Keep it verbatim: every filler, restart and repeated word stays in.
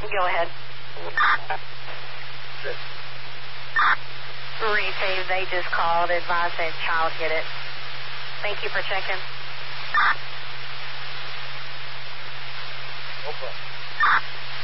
Go ahead. Receive, they just called, advised that child hit it. Thank you for checking.